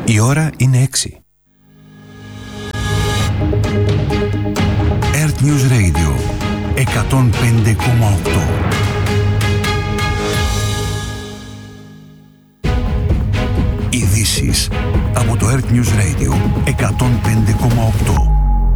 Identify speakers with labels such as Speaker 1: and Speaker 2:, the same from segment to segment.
Speaker 1: Η ώρα είναι 6. Earth News Radio 105,8. Ειδήσεις από το Earth News Radio 105,8.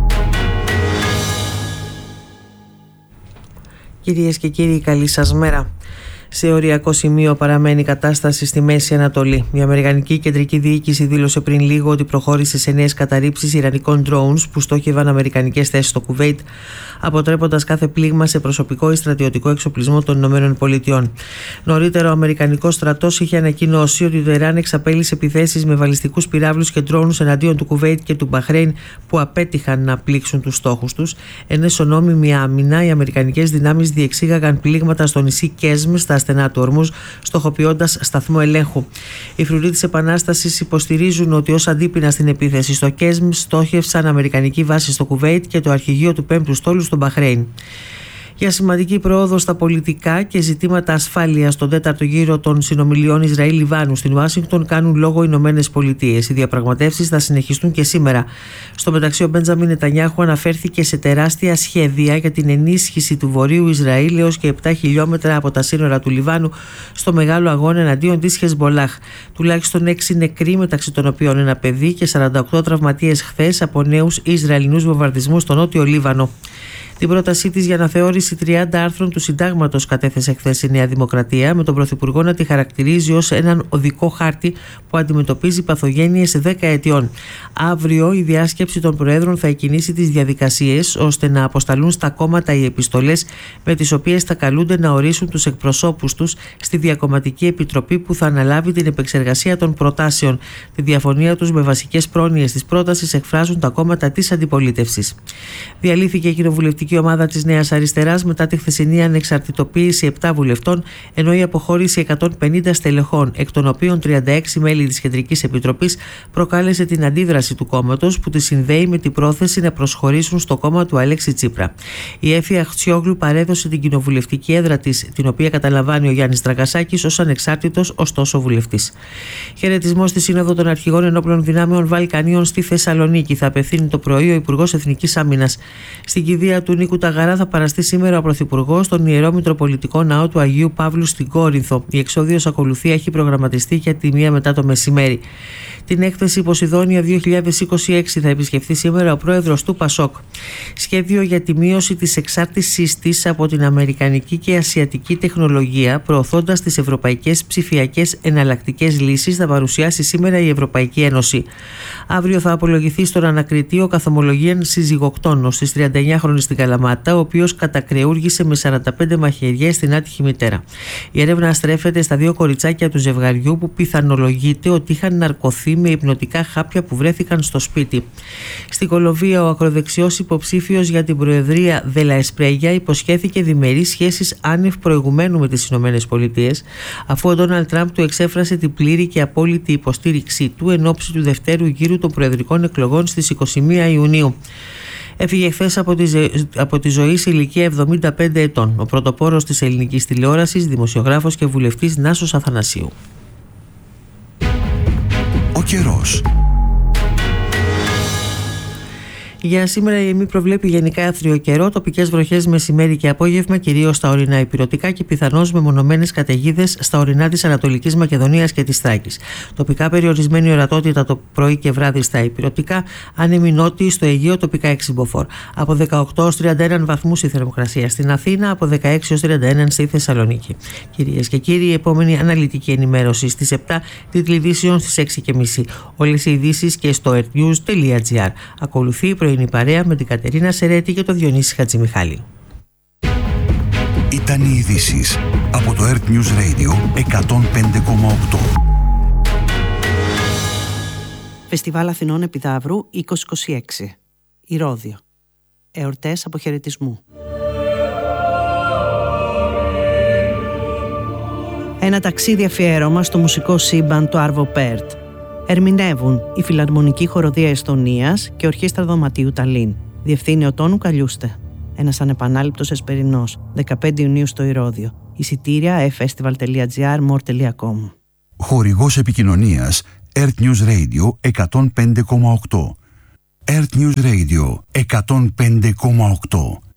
Speaker 2: Κυρίες και κύριοι, καλή σας μέρα. Σε οριακό σημείο παραμένει η κατάσταση στη Μέση Ανατολή. Η Αμερικανική Κεντρική Διοίκηση δήλωσε πριν λίγο ότι προχώρησε σε νέες καταρρίψεις ιρανικών drones που στόχευαν αμερικανικές θέσεις στο Κουβέιτ, αποτρέποντας κάθε πλήγμα σε προσωπικό ή στρατιωτικό εξοπλισμό των ΗΠΑ. Νωρίτερα, ο Αμερικανικός στρατός είχε ανακοινώσει ότι το Ιράν εξαπέλυσε επιθέσεις με βαλιστικούς πυράβλους και drones εναντίον του Κουβέιτ και του Μπαχρέιν που απέτυχαν να πλήξουν τους στόχους τους. Εν εσωνόμιμη άμυνα, οι αμερικανικές δυνάμεις διεξήγαγαν πλήγματα στο νησί Κέσμ, στα στενά του Ορμούζ, στοχοποιώντας σταθμό ελέγχου. Οι φρουροί της Επανάστασης υποστηρίζουν ότι ως αντίπεινα στην επίθεση στο Κέσμ στόχευσαν αμερικανική βάση στο Κουβέιτ και το αρχηγείο του 5ου στόλου στο Μπαχρέιν. Για σημαντική πρόοδο στα πολιτικά και ζητήματα ασφάλειας στον τέταρτο γύρο των συνομιλιών Ισραήλ-Λιβάνου στην Ουάσιγκτον κάνουν λόγο οι Ηνωμένες Πολιτείες. Οι διαπραγματεύσεις θα συνεχιστούν και σήμερα. Στο μεταξύ, ο Μπέντζαμιν Νετανιάχου αναφέρθηκε σε τεράστια σχέδια για την ενίσχυση του βορείου Ισραήλ έως και 7 χιλιόμετρα από τα σύνορα του Λιβάνου στο μεγάλο αγώνα εναντίον της Χεσμπολάχ. Τουλάχιστον 6 νεκροί, μεταξύ των οποίων ένα παιδί, και 48 τραυματίες χθες από νέους Ισραηλινούς βομβαρδισμούς στο νότιο Λίβανο. Την πρότασή της για αναθεώρηση 30 άρθρων του Συντάγματος κατέθεσε χθες η Νέα Δημοκρατία, με τον Πρωθυπουργό να τη χαρακτηρίζει ως έναν οδικό χάρτη που αντιμετωπίζει παθογένειες 10 ετιών. Αύριο η διάσκεψη των Προέδρων θα εκκινήσει τις διαδικασίες ώστε να αποσταλούν στα κόμματα οι επιστολές με τις οποίες θα καλούνται να ορίσουν τους εκπροσώπους τους στη Διακομματική Επιτροπή που θα αναλάβει την επεξεργασία των προτάσεων. Τη διαφωνία τους με βασικές πρόνοιες της πρότασης εκφράζουν τα κόμματα της αντιπολίτευσης. Διαλύθηκε η κοινοβουλευτική η ομάδα της Νέας Αριστεράς μετά τη χθεσινή ανεξαρτητοποίηση 7 βουλευτών, ενώ η αποχώρηση 150 στελεχών, εκ των οποίων 36 μέλη της Κεντρικής Επιτροπής, προκάλεσε την αντίδραση του κόμματος που τη συνδέει με την πρόθεση να προσχωρήσουν στο κόμμα του Αλέξη Τσίπρα. Η Έφη Αχτσιόγλου παρέδωσε την κοινοβουλευτική έδρα της, την οποία καταλαμβάνει ο Γιάννης Τραγκασάκης ως ανεξάρτητος ωστόσο βουλευτής. Χαιρετισμός στη Σύνοδο των Αρχηγών Ενόπλων Δυνάμεων Βαλκανίων στη Θεσσαλονίκη θα απευθύνει το πρωί ο Υπουργός Εθνικής Άμυνας. Στην κηδεία του Νίκου Ταγαρά θα παραστεί σήμερα ο Πρωθυπουργός στον Ιερό Μητροπολιτικό Ναό του Αγίου Παύλου στην Κόρινθο. Η εξόδιος ακολουθία έχει προγραμματιστεί για τη 1 μετά το μεσημέρι. Την έκθεση Ποσειδόνια 2026 θα επισκεφθεί σήμερα ο πρόεδρος του ΠΑΣΟΚ. Σχέδιο για τη μείωση της εξάρτησής της από την αμερικανική και ασιατική τεχνολογία, προωθώντας τις ευρωπαϊκές ψηφιακές εναλλακτικές λύσεις, θα παρουσιάσει σήμερα η Ευρωπαϊκή Ένωση. Αύριο θα απολογηθεί στον ανακριτή ο καθομολογίαν συζυγοκτόνος στις 39χρονη στην Καλαμάτα, ο οποίος κατακρεούργησε με 45 μαχαιριές την άτυχη μητέρα. Η έρευνα στρέφεται στα 2 κοριτσάκια του ζευγαριού που πιθανολογείται ότι είχαν ναρκωθεί με υπνοτικά χάπια που βρέθηκαν στο σπίτι. Στην Κολομβία, ο ακροδεξιός υποψήφιος για την Προεδρία Δελα Εσπρέγια υποσχέθηκε διμερείς σχέσεις άνευ προηγουμένου με τις ΗΠΑ, αφού ο Ντόναλντ Τραμπ του εξέφρασε την πλήρη και απόλυτη υποστήριξή του εν ώψη του δευτέρου γύρου των προεδρικών εκλογών στις 21 Ιουνίου. Έφυγε χθες από τη ζωή σε ηλικία 75 ετών ο πρωτοπόρος της ελληνικής τηλεόρασης, δημοσιογράφος και βουλευτής Νάσος Αθανασίου.
Speaker 1: Ο καιρός.
Speaker 2: Για σήμερα η ΕΜΗ προβλέπει γενικά άθριο καιρό, τοπικές βροχές μεσημέρι και απόγευμα, κυρίως στα ορεινά ηπειρωτικά και πιθανώς μεμονωμένες καταιγίδες στα ορεινά της Ανατολικής Μακεδονίας και της Θράκης. Τοπικά περιορισμένη ορατότητα το πρωί και βράδυ στα ηπειρωτικά, άνεμοι νότιοι στο Αιγαίο, τοπικά 6 μποφόρ. Από 18 ως 31 βαθμούς η θερμοκρασία στην Αθήνα, από 16 ως 31 στη Θεσσαλονίκη. Κυρίες και κύριοι, η επόμενη αναλυτική ενημέρωση στις 7, τίτλοι ειδήσεων στις 6:30. Όλες οι ειδήσεις και στο earthnews.gr. Ακολουθεί η πρωινή παρέα με την Κατερίνα Σερέτη και τον Διονύση Χατζημιχάλη.
Speaker 1: Ήταν οι ειδήσεις από το Earth News Radio 105,8.
Speaker 3: Φεστιβάλ Αθηνών Επιδαύρου 2026. Ηρώδιο. Εορτές αποχαιρετισμού. Ένα ταξίδι αφιέρωμα στο μουσικό σύμπαν του Άρβο Πέρτ. Ερμηνεύουν η Φιλαρμονική Χοροδία Εστονίας και Ορχήστρα Δωματίου Ταλίν. Διευθύνει ο Τόνου Καλιούστε. Ένας ανεπανάληπτος εσπερινός, 15 Ιουνίου στο Ηρώδιο. Εισιτήρια festival.gr, more.com.
Speaker 1: Χορηγός επικοινωνίας Earth News Radio 105,8. Earth News Radio 105,8.